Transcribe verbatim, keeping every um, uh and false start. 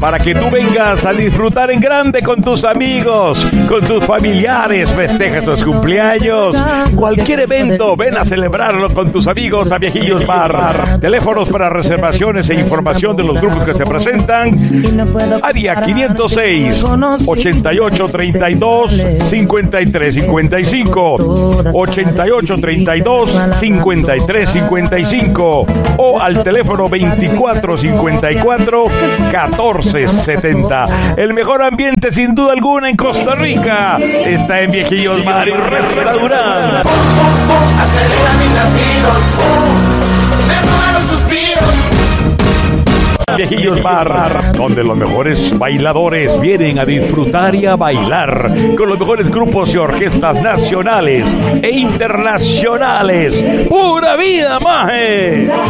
para que tú vengas a disfrutar en grande con tus amigos, con tus familiares, festejes tus cumpleaños, cualquier evento, ven a celebrarlo con tus amigos a Viejillos Bar. Teléfonos para reservaciones e información de los grupos que se presentan: área quinientos seis, ochenta y ocho treinta y dos, cincuenta y tres cincuenta y cinco, ochenta y ocho treinta y dos, cincuenta y tres cincuenta y cinco, o al teléfono veinticuatro cincuenta y cuatro, catorce setenta. El mejor ambiente sin duda alguna en Costa Rica está en Viejillos Bar y Restaurante. Acelera mis latidos, me roban los suspiros. Viejillos Bar, donde los mejores bailadores vienen a disfrutar y a bailar con los mejores grupos y orquestas nacionales e internacionales. ¡Pura vida, maje!